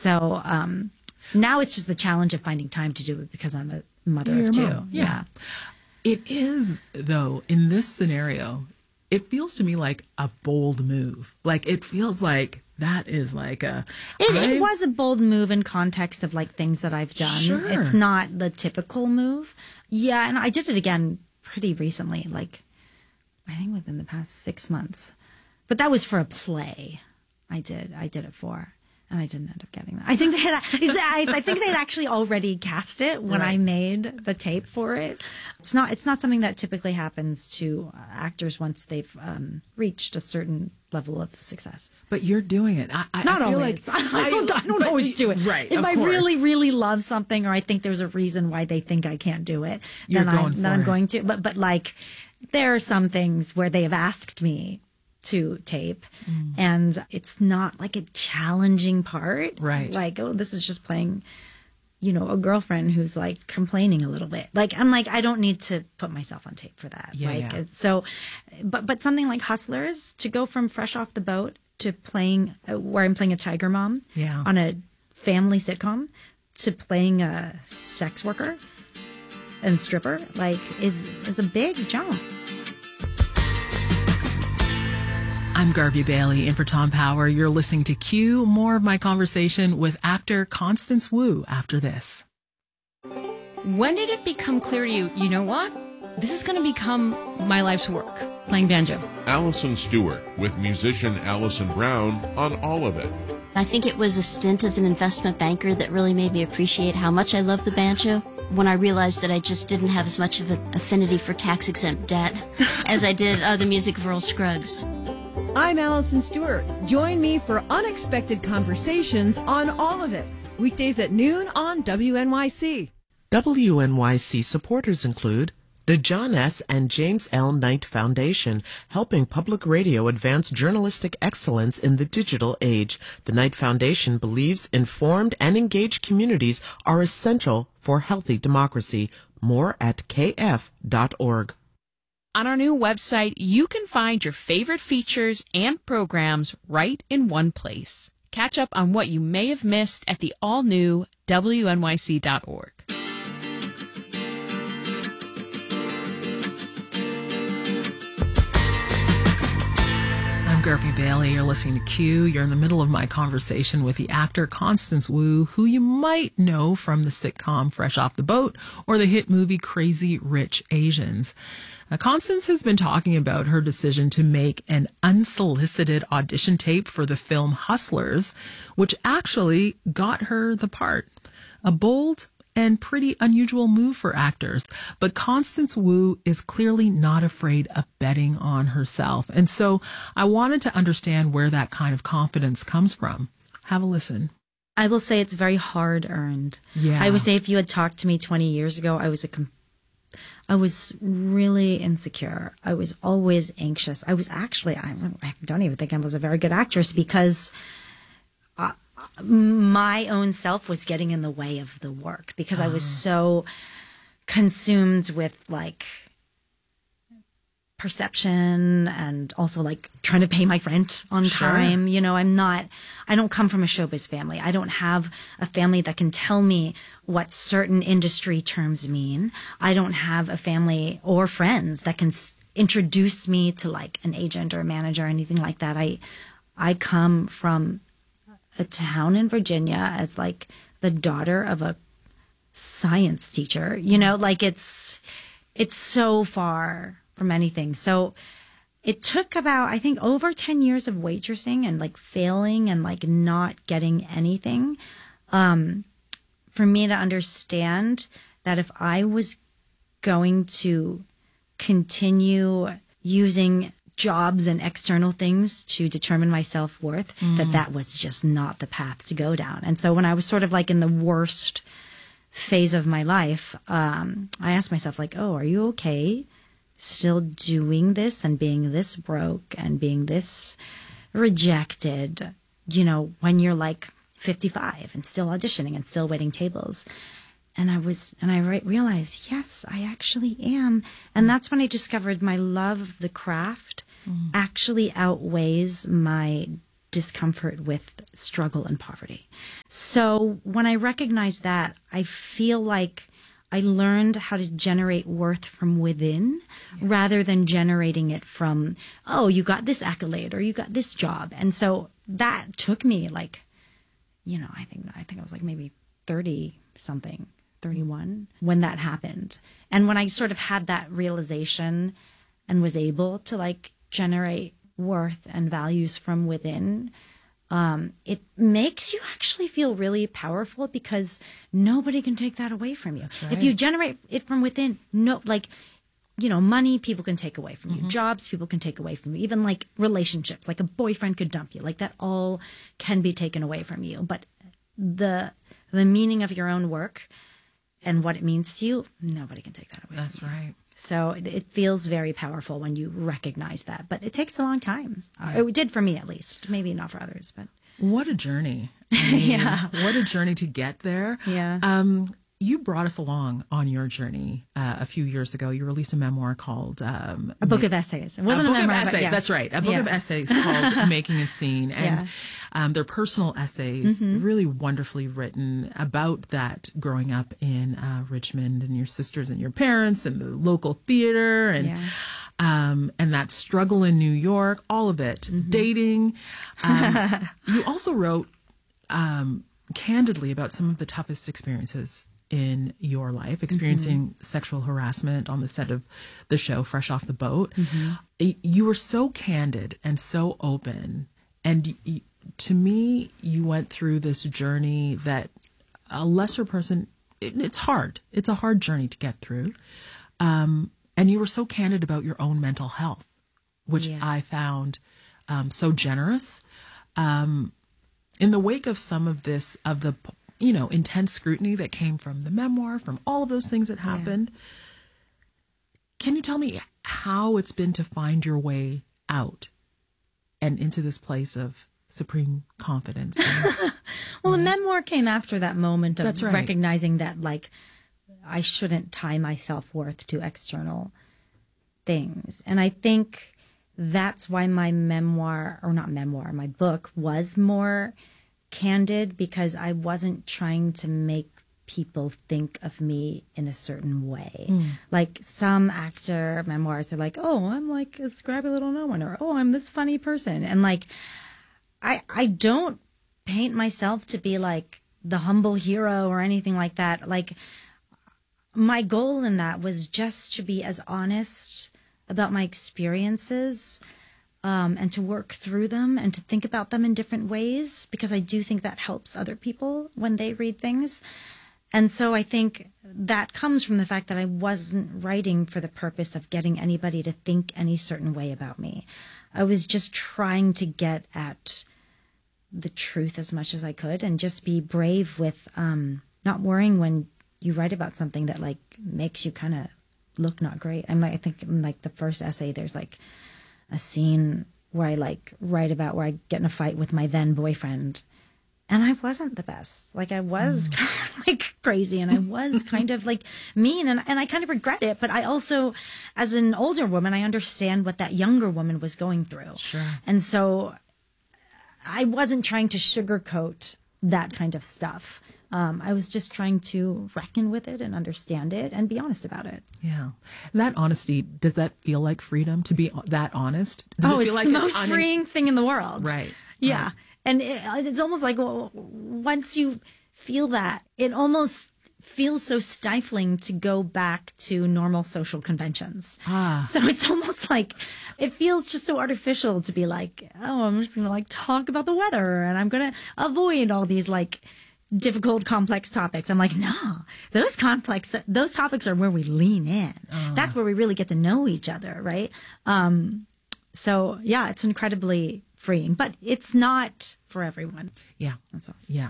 So now it's just the challenge of finding time to do it because I'm a mother of two. Mom. Yeah. It is, though, in this scenario, it feels to me like a bold move. Like, it feels like that is like It was a bold move in context of like things that I've done. Sure. It's not the typical move. Yeah, and I did it again pretty recently, like I think within the past 6 months. But that was for a play. I did it for, and I didn't end up getting that. I think I think they'd actually already cast it when I made the tape for it. It's not something that typically happens to actors once they've reached a certain level of success. But you're doing it. I Not feel always. Like, I don't always do it. Right. If of I course. really, really love something, or I think there's a reason why they think I can't do it, You're then going for I'm it. going to. But like, there are some things where they have asked me to tape, and it's not like a challenging part. Right. Like, oh, this is just playing, a girlfriend who's like complaining a little bit. Like, I'm like, I don't need to put myself on tape for that. Yeah, like, yeah. so, but something like Hustlers, to go from fresh off the boat to playing, where I'm playing a tiger mom on a family sitcom, to playing a sex worker and stripper, like, is a big jump. I'm Garvey Bailey in for Tom Power. You're listening to Q. More of my conversation with actor Constance Wu after this. When did it become clear to you, you know what? This is going to become my life's work, playing banjo. Allison Stewart with musician Allison Brown on All of It. I think it was a stint as an investment banker that really made me appreciate how much I love the banjo. When I realized that I just didn't have as much of an affinity for tax-exempt debt as I did the music of Earl Scruggs. I'm Allison Stewart. Join me for unexpected conversations on All of It. Weekdays at noon on WNYC. WNYC supporters include the John S. and James L. Knight Foundation, helping public radio advance journalistic excellence in the digital age. The Knight Foundation believes informed and engaged communities are essential for healthy democracy. More at kf.org. On our new website, you can find your favorite features and programs right in one place. Catch up on what you may have missed at the all-new WNYC.org. I'm Garvey Bailey. You're listening to Q. You're in the middle of my conversation with the actor Constance Wu, who you might know from the sitcom Fresh Off the Boat or the hit movie Crazy Rich Asians. Constance has been talking about her decision to make an unsolicited audition tape for the film Hustlers, which actually got her the part. A bold and pretty unusual move for actors. But Constance Wu is clearly not afraid of betting on herself. And so I wanted to understand where that kind of confidence comes from. Have a listen. I will say it's very hard earned. Yeah. I would say if you had talked to me 20 years ago, I was really insecure. I was always anxious. I was actually, I don't even think I was a very good actress because my own self was getting in the way of the work because I was so consumed with like perception and also like trying to pay my rent on time. I don't come from a showbiz family. I don't have a family that can tell me what certain industry terms mean. I don't have a family or friends that can introduce me to like an agent or a manager or anything like that. I come from a town in Virginia as like the daughter of a science teacher, like it's so far from anything. So it took about, I think, over 10 years of waitressing and like failing and like not getting anything, for me to understand that if I was going to continue using jobs and external things to determine my self-worth, that was just not the path to go down. And so when I was sort of like in the worst phase of my life, I asked myself like, oh, are you okay still doing this and being this broke and being this rejected, when you're like 55 and still auditioning and still waiting tables? And I realized, yes, I actually am. And that's when I discovered my love of the craft actually outweighs my discomfort with struggle and poverty. So when I recognize that, I feel like I learned how to generate worth from within rather than generating it from, oh, you got this accolade or you got this job. And so that took me like, I think I was like maybe 30 something, 31 when that happened. And when I sort of had that realization and was able to like generate worth and values from within, it makes you actually feel really powerful because nobody can take that away from you. That's right. If you generate it from within, money people can take away from you. Jobs people can take away from you. Even like relationships, like a boyfriend could dump you. Like that all can be taken away from you. But the meaning of your own work and what it means to you, nobody can take that away. That's from you. right. So it feels very powerful when you recognize that, but it takes a long time. It did for me, at least. Maybe not for others, but what a journey! I mean, yeah, what a journey to get there. Yeah. You brought us along on your journey a few years ago. You released a memoir called A Book of Essays. It wasn't a memoir, but yes. That's right. A book of essays called Making a Scene. And they're personal essays, really wonderfully written about that growing up in Richmond and your sisters and your parents and the local theater and that struggle in New York, all of it, dating. You also wrote candidly about some of the toughest experiences in your life, experiencing sexual harassment on the set of the show Fresh Off the Boat. You were so candid and so open. And to me, you went through this journey that a lesser person, it's hard. It's a hard journey to get through. And you were so candid about your own mental health, which I found so generous. In the wake of some of this, of the intense scrutiny that came from the memoir, from all of those things that happened. Can you tell me how it's been to find your way out and into this place of supreme confidence? Well, the memoir came after that moment of That's right. recognizing that, like, I shouldn't tie my self-worth to external things. And I think that's why my my book was more candid, because I wasn't trying to make people think of me in a certain way. Like some actor memoirs, they're like, oh, I'm like a scrappy little no one, or oh, I'm this funny person. And like, I don't paint myself to be like the humble hero or anything like that. Like, my goal in that was just to be as honest about my experiences, and to work through them and to think about them in different ways, because I do think that helps other people when they read things. And so I think that comes from the fact that I wasn't writing for the purpose of getting anybody to think any certain way about me. I was just trying to get at the truth as much as I could and just be brave with not worrying when you write about something that like makes you kind of look not great. I think in like the first essay, there's like a scene where I like write about where I get in a fight with my then boyfriend, and I wasn't the best. Like I was kind of like crazy, and I was kind of like mean, and I kind of regret it. But I also, as an older woman, I understand what that younger woman was going through. Sure. And so I wasn't trying to sugarcoat that kind of stuff. I was just trying to reckon with it and understand it and be honest about it. Yeah. That honesty, does that feel like freedom to be that honest? Does it it's feel like the most freeing thing in the world. Right. Yeah. Right. And it's almost like once you feel that, it almost feels so stifling to go back to normal social conventions. So it's almost like it feels just so artificial to be like, oh, I'm just going to like talk about the weather and I'm going to avoid all these like difficult, complex topics. I'm like, no, those topics are where we lean in. That's where we really get to know each other, right? So yeah, it's incredibly freeing, but it's not for everyone. Yeah. That's all. Yeah.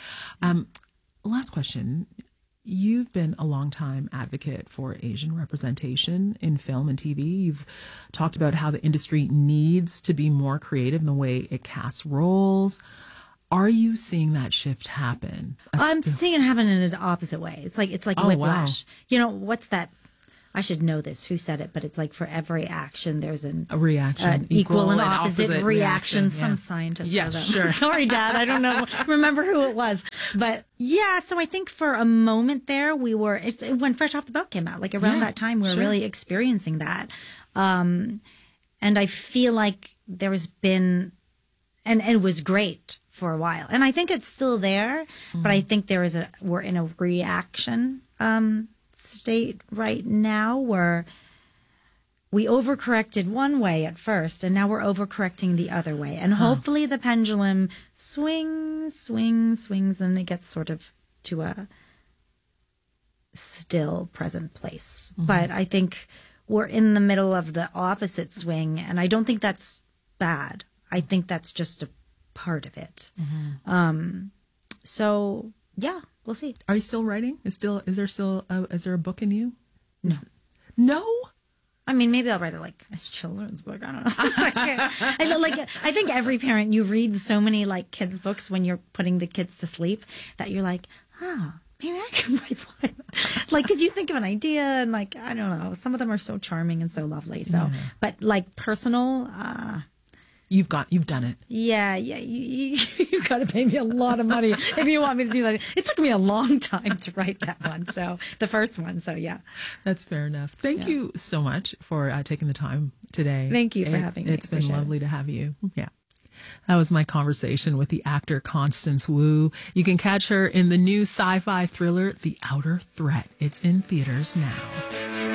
Last question. You've been a long-time advocate for Asian representation in film and TV. You've talked about how the industry needs to be more creative in the way it casts roles. Are you seeing that shift happen? I'm seeing it happen in an opposite way. It's like whiplash. Wow. You know, what's that I should know this, who said it, but it's like for every action, there's a reaction. equal and opposite reaction. Yeah. Some scientist said that. Sure. Sorry, Dad. I don't know. Remember who it was. But yeah, so I think for a moment there, when Fresh Off the Boat came out, like around that time, we were really experiencing that. And I feel like there's been, and it was great for a while. And I think it's still there, but I think we're in a reaction state right now where we overcorrected one way at first and now we're overcorrecting the other way. And hopefully the pendulum swings, and it gets sort of to a still present place. But I think we're in the middle of the opposite swing, and I don't think that's bad. I think that's just a part of it. So yeah, we'll see. Are you still writing? Is there a book in you? No. No? I mean, maybe I'll write a children's book. I don't know. I think every parent, you read so many kids books when you're putting the kids to sleep that you're like, maybe I can write one. Because you think of an idea and I don't know. Some of them are so charming and so lovely. So, but personal, You've done it. Yeah. You got to pay me a lot of money if you want me to do that. It took me a long time to write that one. So the first one. So yeah. That's fair enough. Thank you so much for taking the time today. Thank you for having me. It's been lovely to have you. Yeah. That was my conversation with the actor Constance Wu. You can catch her in the new sci-fi thriller, The Outer Threat. It's in theaters now.